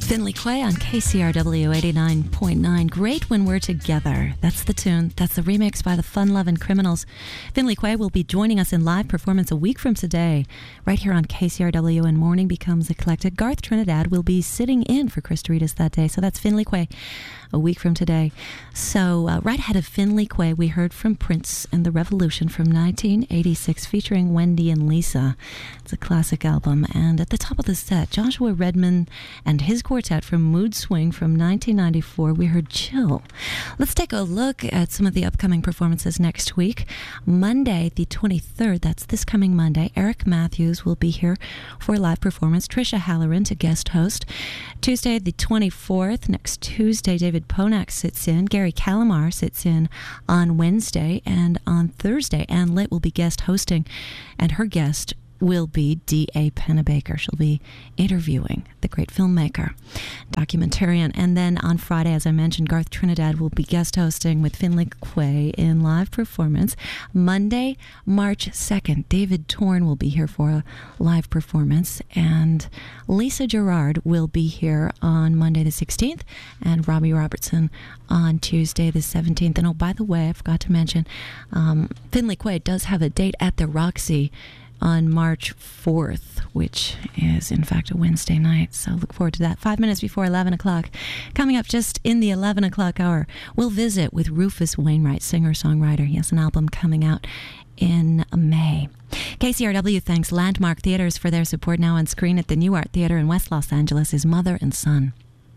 Finley Quay on KCRW 89.9. Great When We're Together. That's the tune. That's the remix by the Fun-Lovin' Criminals. Finley Quay will be joining us in live performance a week from today, right here on KCRW, and Morning Becomes Eclectic. Garth Trinidad will be sitting in for Chris Doritas that day, so that's Finley Quay a week from today. So right ahead of Finley Quay, we heard from Prince and the Revolution from 1986, featuring Wendy and Lisa. It's a classic album. And at the top of the set, Joshua Redman and his quartet from Mood Swing from 1994, we heard Chill. Let's take a look at some of the upcoming performances next week. Monday, the 23rd, that's this coming Monday, Eric Matthews will be here for a live performance. Trisha Halloran to guest host. Tuesday, the 24th, next Tuesday, David Ponak sits in. Gary Calamar sits in on Wednesday. And on Thursday, Ann Litt will be guest hosting, and her guest will be D.A. Pennebaker. She'll be interviewing the great filmmaker, documentarian. And then on Friday, as I mentioned, Garth Trinidad will be guest hosting with Finley Quay in live performance. Monday, March 2nd, David Torn will be here for a live performance. And Lisa Gerard will be here on Monday the 16th, and Robbie Robertson on Tuesday the 17th. And oh, by the way, I forgot to mention, Finley Quay does have a date at the Roxy on March 4th, which is, in fact, a Wednesday night. So look forward to that. 5 minutes before 11 o'clock. Coming up just in the 11 o'clock hour, we'll visit with Rufus Wainwright, singer-songwriter. He has an album coming out in May. KCRW thanks Landmark Theaters for their support. Now on screen at the New Art Theater in West Los Angeles is Mother and Son.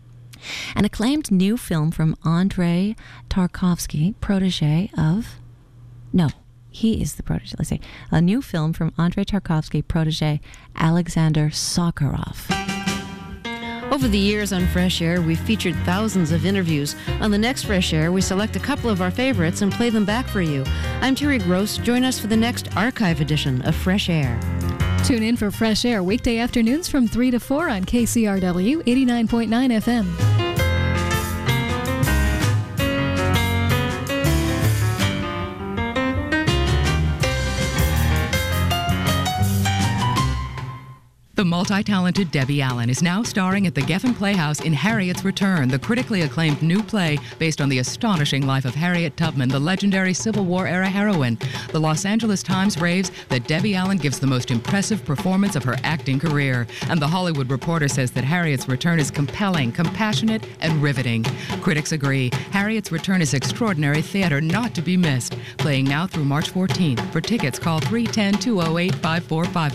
An acclaimed new film from Andrei Tarkovsky, protege of... No. He is the protege. Let's see. A new film from Andrei Tarkovsky, protege Alexander Sakharov. Over the years on Fresh Air, we've featured thousands of interviews. On the next Fresh Air, we select a couple of our favorites and play them back for you. I'm Terry Gross. Join us for the next archive edition of Fresh Air. Tune in for Fresh Air weekday afternoons from 3 to 4 on KCRW 89.9 FM. The multi-talented Debbie Allen is now starring at the Geffen Playhouse in Harriet's Return, the critically acclaimed new play based on the astonishing life of Harriet Tubman, the legendary Civil War-era heroine. The Los Angeles Times raves that Debbie Allen gives the most impressive performance of her acting career. And The Hollywood Reporter says that Harriet's Return is compelling, compassionate, and riveting. Critics agree. Harriet's Return is extraordinary theater not to be missed. Playing now through March 14th. For tickets, call 310-208-5455.